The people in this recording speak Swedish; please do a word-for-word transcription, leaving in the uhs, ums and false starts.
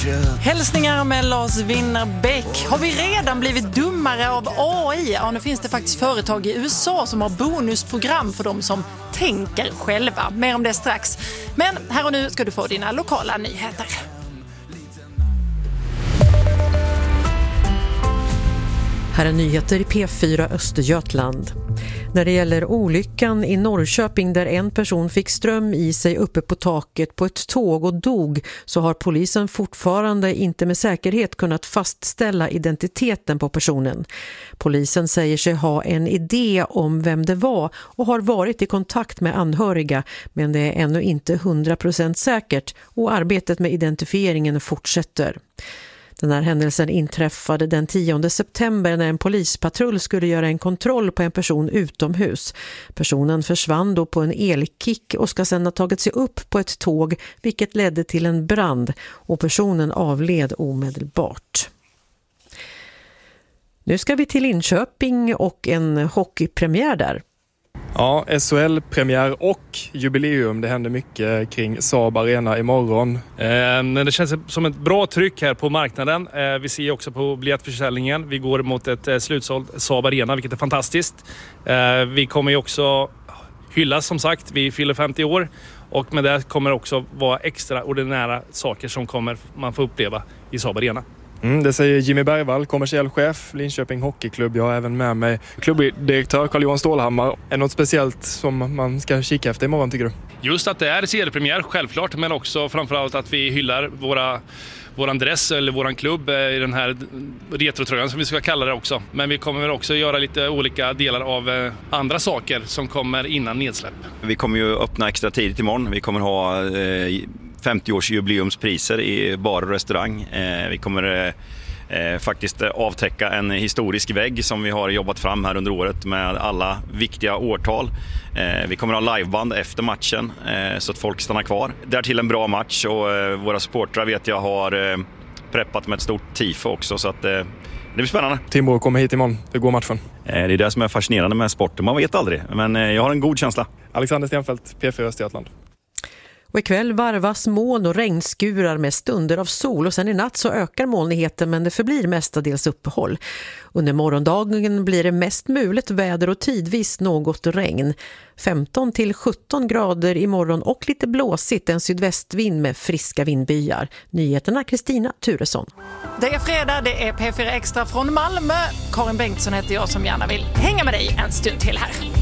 Hälsningar med Lars Winnerbäck. Har vi redan blivit dummare av A I? Ja, nu finns det faktiskt företag i U S A som har bonusprogram för de som tänker själva. Mer om det strax. Men här och nu ska du få dina lokala nyheter. Här är nyheter i P fyra Östergötland. När det gäller olyckan i Norrköping där en person fick ström i sig uppe på taket på ett tåg och dog, så har polisen fortfarande inte med säkerhet kunnat fastställa identiteten på personen. Polisen säger sig ha en idé om vem det var och har varit i kontakt med anhöriga, men det är ännu inte hundra procent säkert och arbetet med identifieringen fortsätter. Den här händelsen inträffade den tionde september när en polispatrull skulle göra en kontroll på en person utomhus. Personen försvann då på en elkick och ska sedan ha tagit sig upp på ett tåg, vilket ledde till en brand, och personen avled omedelbart. Nu ska vi till Linköping och en hockeypremiär där. Ja, S H L-premiär och jubileum. Det händer mycket kring Saab Arena imorgon. Eh, men det känns som ett bra tryck här på marknaden. Eh, vi ser också på biljettförsäljningen. Vi går mot ett eh, slutsåld Saab Arena, vilket är fantastiskt. Eh, vi kommer ju också hyllas, som sagt. Vi fyller femtio år. Och med det kommer också vara extraordinära saker som kommer man få uppleva i Saab Arena. Mm, det säger Jimmy Bergvall, kommersiell chef, Linköping Hockeyklubb. Jag har även med mig klubbdirektör Carl-Johan Stålhammar. Är det något speciellt som man ska kika efter imorgon, tycker du? Just att det är seriepremiär, självklart, men också framförallt att vi hyllar våra, våran dress eller våran klubb i den här retrotröjan som vi ska kalla det också. Men vi kommer också göra lite olika delar av andra saker som kommer innan nedsläpp. Vi kommer ju öppna extra tidigt imorgon. Vi kommer ha eh, femtio-årsjubileumspriser i bar och restaurang. Eh, vi kommer eh, faktiskt avtäcka en historisk vägg som vi har jobbat fram här under året med alla viktiga årtal. Eh, vi kommer ha liveband efter matchen eh, så att folk stannar kvar. Därtill en bra match, och eh, våra supportrar vet jag har eh, preppat med ett stort tifo också, så att eh, det blir spännande. Timrå kommer hit imorgon. Hur går matchen? Eh, det är det som är fascinerande med sporten. Man vet aldrig, men eh, jag har en god känsla. Alexander Stenfeldt, P fyra Östergötland. Och ikväll varvas moln och regnskurar med stunder av sol, och sen i natt så ökar molnigheten, men det förblir mestadels uppehåll. Under morgondagen blir det mest mulet väder och tidvis något regn. femton till sjutton grader imorgon och lite blåsigt, en sydvästvind med friska vindbyar. Nyheterna Kristina Turesson. Det är fredag, det är P fyra Extra från Malmö. Karin Bengtsson heter jag som gärna vill hänga med dig en stund till här.